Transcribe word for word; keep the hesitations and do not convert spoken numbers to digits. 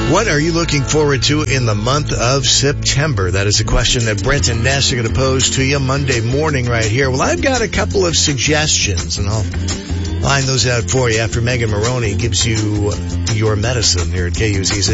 What are you looking forward to in the month of September? That is a question that Brent and Ness are going to pose to you Monday morning right here. Well, I've got a couple of suggestions, and I'll line those out for you after Megan Maroney gives you your medicine here at K U Z Z.